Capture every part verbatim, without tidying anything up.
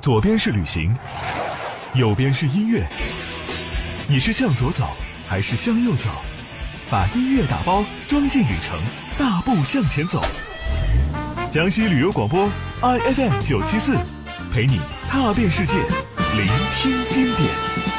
左边是旅行，右边是音乐。你是向左走还是向右走？把音乐打包装进旅程，大步向前走。江西旅游广播 I F M 九七四，陪你踏遍世界，聆听经典。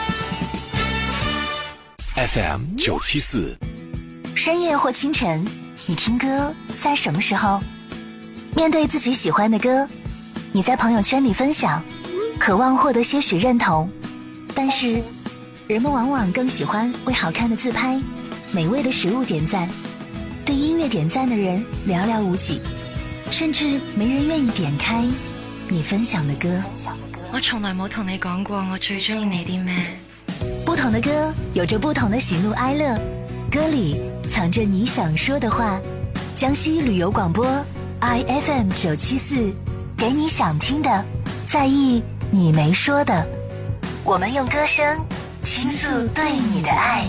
F M 九七四， 深夜或清晨，你听歌在什么时候？面对自己喜欢的歌，你在朋友圈里分享，渴望获得些许认同，但是人们往往更喜欢为好看的自拍、美味的食物点赞，对音乐点赞的人寥寥无几，甚至没人愿意点开你分享的歌。 我從來冇同你講過我最中意你啲咩。 不同的歌有着不同的喜怒哀樂，歌裡藏着你想說的話。江西旅遊廣播 I F M 九七四，給你想聽的，在意你沒說的。我們用歌聲傾訴對你的愛。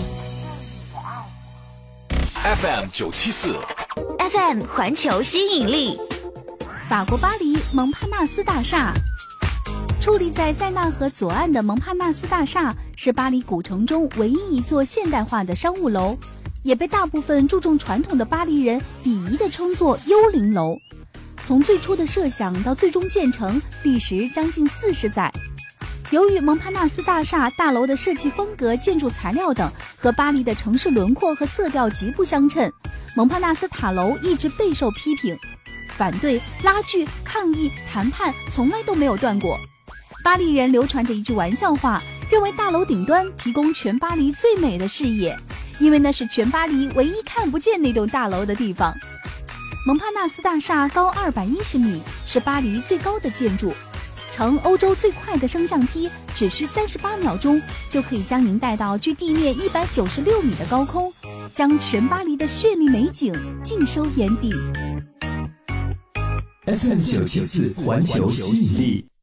F M 九七四 F M 環球吸引力。 法國巴黎蒙帕納斯大廈，矗立在塞納河左岸的蒙帕納斯大廈是巴黎古城中唯一一座現代化的商務樓，也被大部分注重傳統的巴黎人鄙夷地稱作幽靈樓。從最初的設想到最終建成，歷時將近四十載。由於蒙帕納斯大廈大樓的設計風格、建築材料等和巴黎的城市輪廓和色調極不相稱，蒙帕納斯塔樓一直備受批評。反對、拉鋸、抗議、談判從來都沒有斷過。巴黎人流傳着一句玩笑話，認為大樓頂端提供全巴黎最美的視野，因為那是全巴黎唯一看不見那棟大樓的地方。蒙帕納斯大廈高二百一十米，是巴黎最高的建築。乘歐洲最快的升降梯，只需三十八秒鐘就可以將您帶到距地面一百九十六米的高空，將全巴黎的絢麗美景盡收眼底。 F M 九七四環球吸引力。